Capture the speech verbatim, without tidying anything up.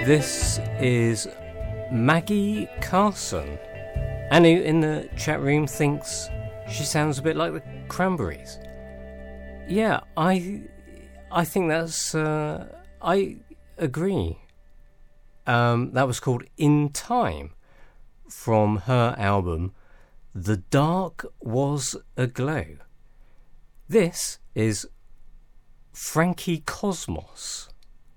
This is Maggie Carson. Annie in the chat room thinks she sounds a bit like the Cranberries. Yeah, I I think that's... Uh, I agree. Um, that was called In Time from her album The Dark Was Aglow. This is Frankie Cosmos.